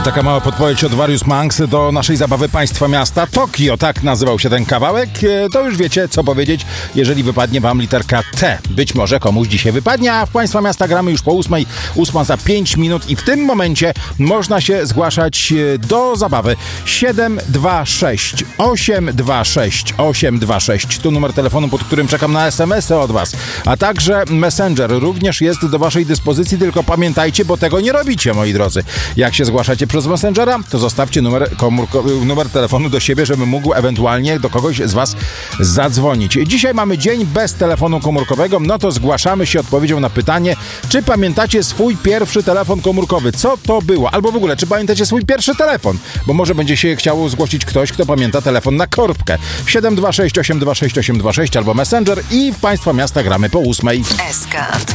Taka mała podpowiedź od Various Monks do naszej zabawy Państwa Miasta Tokio. Tak nazywał się ten kawałek. To już wiecie, co powiedzieć, jeżeli wypadnie wam literka T. Być może komuś dzisiaj wypadnie, a w Państwa Miasta gramy już po 8. 8 za 5 minut i w tym momencie można się zgłaszać do zabawy. 726 826 826. Tu numer telefonu, pod którym czekam na SMS-y od was. A także Messenger również jest do waszej dyspozycji, tylko pamiętajcie, bo tego nie robicie, moi drodzy. Jak się zgłaszacie przez Messengera, to zostawcie numer telefonu do siebie, żebym mógł ewentualnie do kogoś z was zadzwonić. Dzisiaj mamy dzień bez telefonu komórkowego, no to zgłaszamy się odpowiedzią na pytanie, czy pamiętacie swój pierwszy telefon komórkowy? Co to było? Albo w ogóle, czy pamiętacie swój pierwszy telefon? Bo może będzie się chciało zgłosić ktoś, kto pamięta telefon na korbkę. 726 826 826 albo Messenger i w Państwa Miasta gramy po 8. SK.